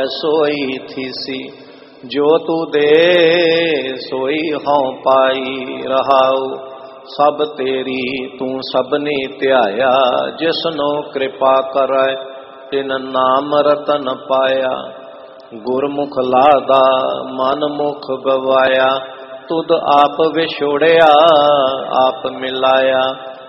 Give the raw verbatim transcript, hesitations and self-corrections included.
सोई थीसी जो तू दे सोई हूँ पाई रहाऊ। सब तेरी तू सबनी ध्याया जिसनो कृपा करै तिन नाम रतन पाया। गुरमुख लादा मन मुख गवाया तुद आप विछोड़िया आप मिलाया।